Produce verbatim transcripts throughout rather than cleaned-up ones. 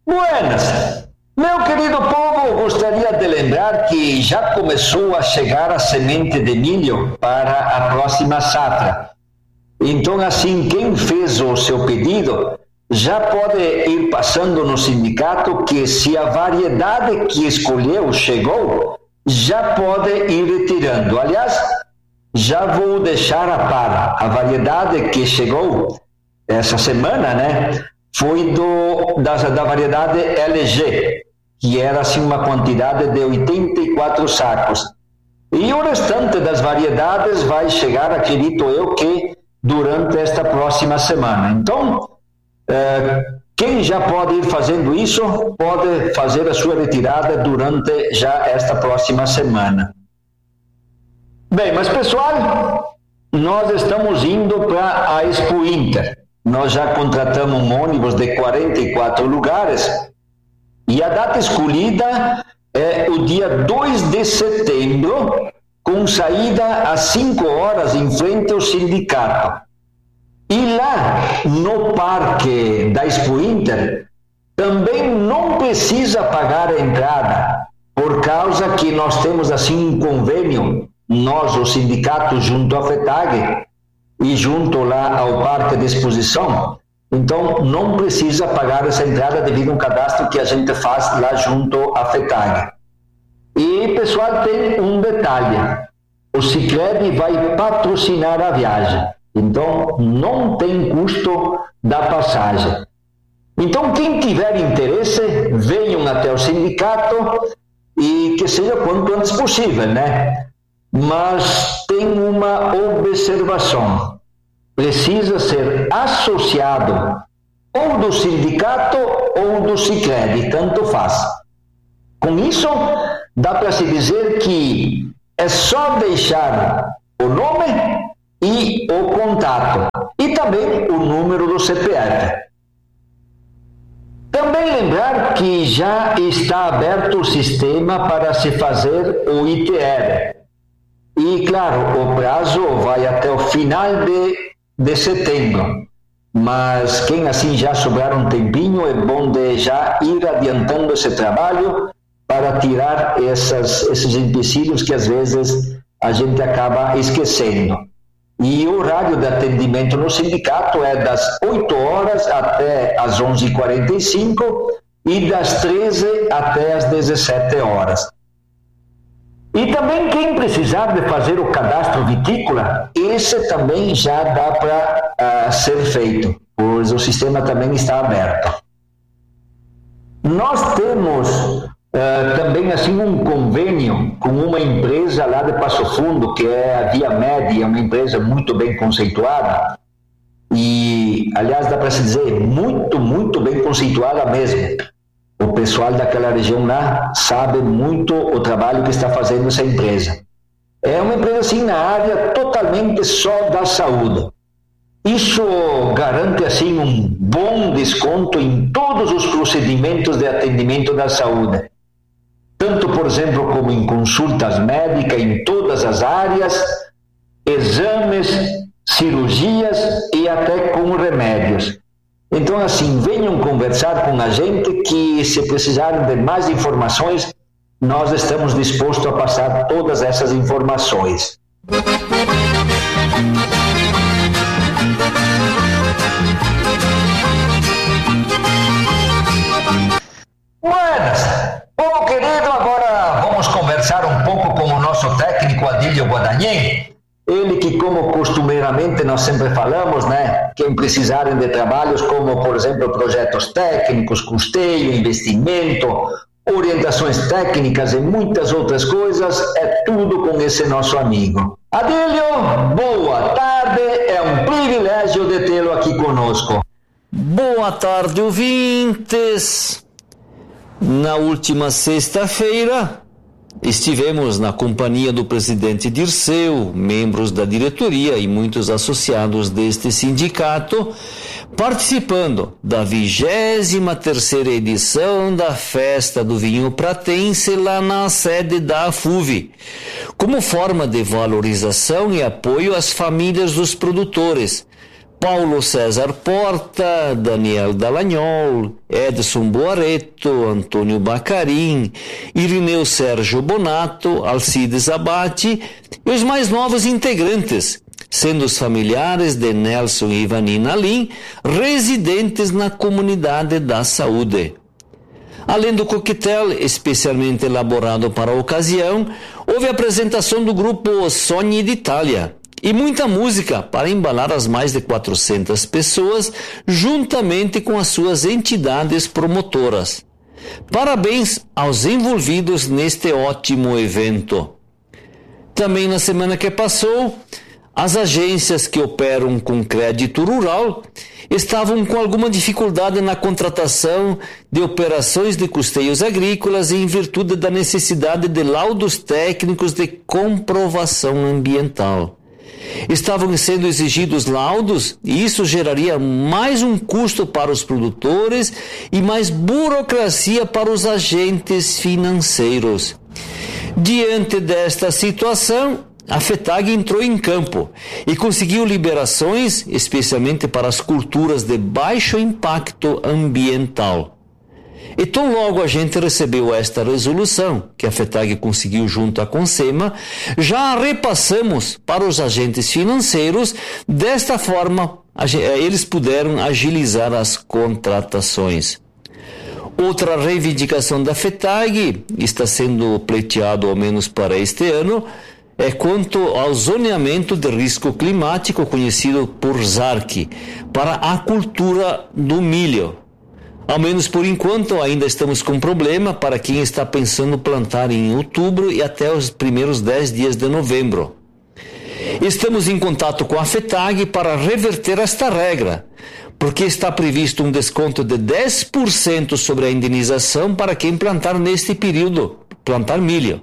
Buenas! Meu querido povo, gostaria de lembrar que já começou a chegar a semente de milho para a próxima safra. Então, assim, quem fez o seu pedido já pode ir passando no sindicato que, se a variedade que escolheu chegou, já pode ir retirando. Aliás, já vou deixar a par. A variedade que chegou essa semana, né, foi do, da, da variedade L G, que era assim uma quantidade de oitenta e quatro sacos. E o restante das variedades vai chegar, acredito eu, que durante esta próxima semana. Então, eh, quem já pode ir fazendo isso, pode fazer a sua retirada durante já esta próxima semana. Bem, mas pessoal, nós estamos indo para a Expo Inter. Nós já contratamos um ônibus de quarenta e quatro lugares e a data escolhida é o dia dois de setembro, com saída às cinco horas em frente ao sindicato. E lá no parque da Expo Inter também não precisa pagar a entrada, por causa que nós temos assim um convênio, nós, o sindicato, junto à FETAG e junto lá ao parque de exposição. Então não precisa pagar essa entrada devido a um cadastro que a gente faz lá junto à FETAG. E pessoal, tem um detalhe: o Sicredi vai patrocinar a viagem, então não tem custo da passagem. Então quem tiver interesse, venham até o sindicato e que seja quanto antes possível, né? Mas tem uma observação: precisa ser associado ou do sindicato ou do Sicredi, tanto faz. Com isso, dá para se dizer que é só deixar o nome e o contato, e também o número do C P F. Também lembrar que já está aberto o sistema para se fazer o I T R. E, claro, o prazo vai até o final de, de setembro. Mas quem assim já sobrar um tempinho, é bom de já ir adiantando esse trabalho para tirar essas, esses empecilhos que às vezes a gente acaba esquecendo. E o horário de atendimento no sindicato é das oito horas até as onze e quarenta e cinco e das treze até as dezessete horas. E também quem precisar de fazer o cadastro vitícola, esse também já dá para uh, ser feito, pois o sistema também está aberto. Nós temos uh, também assim um convênio com uma empresa lá de Passo Fundo, que é a Via Med, é uma empresa muito bem conceituada, e aliás dá para se dizer muito, muito bem conceituada mesmo. O pessoal daquela região lá sabe muito o trabalho que está fazendo essa empresa. É uma empresa assim na área totalmente só da saúde. Isso garante assim um bom desconto em todos os procedimentos de atendimento da saúde. Tanto, por exemplo, como em consultas médicas em todas as áreas, exames, cirurgias e até com remédios. Então, assim, venham conversar com a gente que, se precisarem de mais informações, nós estamos dispostos a passar todas essas informações. Buenas! Bom, querido, agora vamos conversar um pouco com o nosso técnico Adílio Guadanhém. Ele que, como costumeiramente nós sempre falamos, né, quem precisarem de trabalhos como, por exemplo, projetos técnicos, custeio, investimento, orientações técnicas e muitas outras coisas, é tudo com esse nosso amigo. Adílio, boa tarde, é um privilégio de tê-lo aqui conosco. Boa tarde, ouvintes. Na última sexta-feira, estivemos na companhia do presidente Dirceu, membros da diretoria e muitos associados deste sindicato, participando da vigésima terceira edição da Festa do Vinho Pratense lá na sede da AFUV, como forma de valorização e apoio às famílias dos produtores, Paulo César Porta, Daniel Dallagnol, Edson Boareto, Antônio Bacarin, Irineu Sérgio Bonato, Alcides Abate e os mais novos integrantes, sendo os familiares de Nelson e Ivanina Lim, residentes na comunidade da saúde. Além do coquetel especialmente elaborado para a ocasião, houve a apresentação do grupo Sogni d'Italia e muita música para embalar as mais de quatrocentas pessoas, juntamente com as suas entidades promotoras. Parabéns aos envolvidos neste ótimo evento. Também na semana que passou, as agências que operam com crédito rural estavam com alguma dificuldade na contratação de operações de custeios agrícolas em virtude da necessidade de laudos técnicos de comprovação ambiental. Estavam sendo exigidos laudos e isso geraria mais um custo para os produtores e mais burocracia para os agentes financeiros. Diante desta situação, a FETAG entrou em campo e conseguiu liberações, especialmente para as culturas de baixo impacto ambiental. E tão logo a gente recebeu esta resolução, que a FETAG conseguiu junto à CONSEMA, já a repassamos para os agentes financeiros. Desta forma, eles puderam agilizar as contratações. Outra reivindicação da FETAG, está sendo pleiteado ao menos para este ano, é quanto ao zoneamento de risco climático, conhecido por ZARC, para a cultura do milho. Ao menos por enquanto ainda estamos com problema para quem está pensando plantar em outubro e até os primeiros dez dias de novembro. Estamos em contato com a FETAG para reverter esta regra, porque está previsto um desconto de dez por cento sobre a indenização para quem plantar neste período, plantar milho.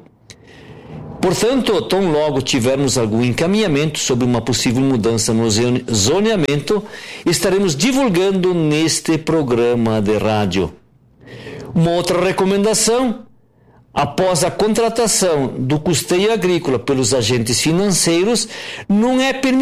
Portanto, tão logo tivermos algum encaminhamento sobre uma possível mudança no zoneamento, estaremos divulgando neste programa de rádio. Uma outra recomendação: após a contratação do custeio agrícola pelos agentes financeiros, não é permitido